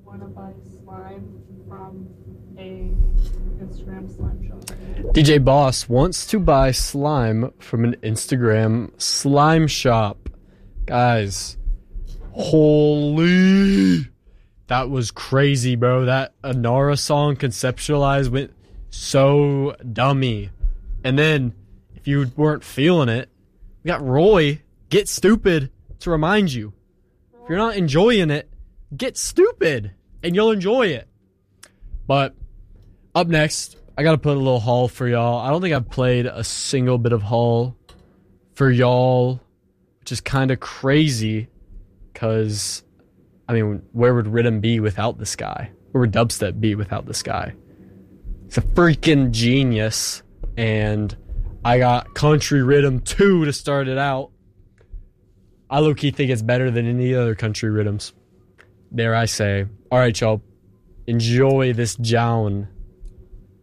want to buy slime from a Instagram slime shop. DJ Boss wants to buy slime from an Instagram slime shop. Guys, holy, that was crazy, bro. That Anara song conceptualized went so dummy. And then, if you weren't feeling it, we got Roy, Get Stupid, to remind you. If you're not enjoying it, get stupid, and you'll enjoy it. But up next, I got to put a little haul for y'all. I don't think I've played a single bit of haul for y'all, which is kind of crazy because, I mean, where would Rhythm be without this guy? Where would dubstep be without this guy? He's a freaking genius, and I got Country Rhythm 2 to start it out. I low-key think it's better than any other country rhythms. Dare I say. All right, y'all. Enjoy this Jown.